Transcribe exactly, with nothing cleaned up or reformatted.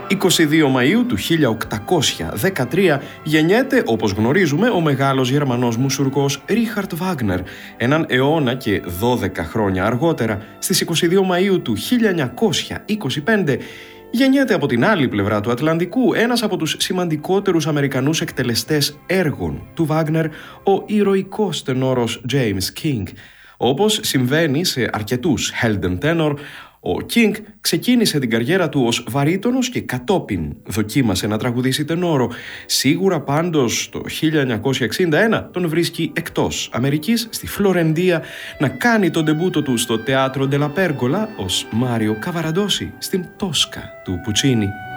είκοσι δύο Μαΐου του χίλια οκτακόσια δεκατρία γεννιέται, όπως γνωρίζουμε, ο μεγάλος Γερμανός μουσουργός Ρίχαρτ Βάγνερ. Έναν αιώνα και δώδεκα χρόνια αργότερα, στις είκοσι δύο Μαΐου του χίλια εννιακόσια είκοσι πέντε, γεννιέται από την άλλη πλευρά του Ατλαντικού ένας από τους σημαντικότερους Αμερικανούς εκτελεστές έργων του Βάγνερ, ο ηρωικός τενόρος James King. Όπως συμβαίνει σε αρκετούς Helden Tenor, ο King ξεκίνησε την καριέρα του ως βαρύτονος και κατόπιν δοκίμασε να τραγουδήσει τενόρο. Σίγουρα πάντως το χίλια εννιακόσια εξήντα ένα τον βρίσκει εκτός Αμερικής, στη Φλωρεντία, να κάνει τον ντεμπούτο του στο Teatro della Pergola ως Μάριο Καβαραντόση στην Τόσκα του Πουτσίνι.